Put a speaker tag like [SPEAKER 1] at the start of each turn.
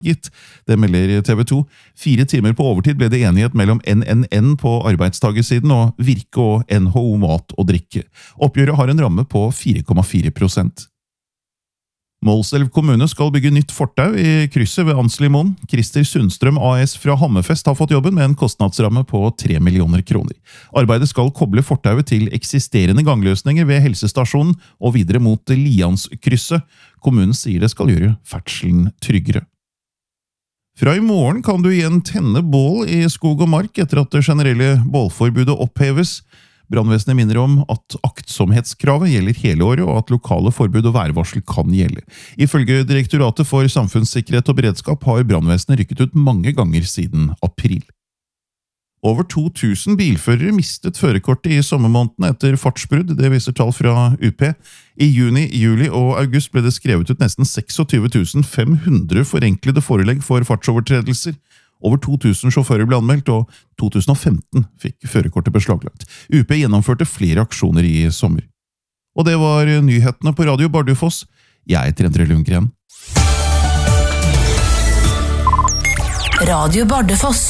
[SPEAKER 1] gitt. Det melder TV 2. 4 timer på overtid ble det enighet mellom NNN på arbeidstagersiden og Virke og NHO Mat og Drikke. Oppgjøret har en ramme på 4,4%. Målselv kommune skal bygge nytt fortau i krysset ved Anslimoen. Christer Sundstrøm AS fra Hammerfest har fått jobben med en kostnadsramme på 3 millioner kroner. Arbeidet skal koble fortauet til eksisterende gangløsninger ved helsestasjonen og videre mot Lianskrysset. Kommunen sier det skal gjøre ferdselen tryggere. Fra i morgen kan du igjen tenne bål i skog og mark etter at det generelle bålforbudet oppheves. Brannvesenet minner om at aktsomhetskravet gjelder hele året, og at lokale forbud og værvarsel kan gjelde. Ifølge Direktoratet for samfunnssikkerhet og beredskap har brannvesenet rykket ut mange ganger siden april. Over 2000 bilførere mistet førerkortet i sommermånedene etter fartsbrudd, det viser tall fra UP. I juni, juli og august ble det skrevet ut nesten 26 500 forenklede forelegg for fartsovertredelser. Over 2000 sjåfører ble anmeldt, og 2015 fikk førerkortet beslaglagt. UP gjennomførte flere aksjoner i sommer. Og det var nyhetene på Radio Bardufoss. Jeg heter Endre Lundgren.
[SPEAKER 2] Radio Bardufoss.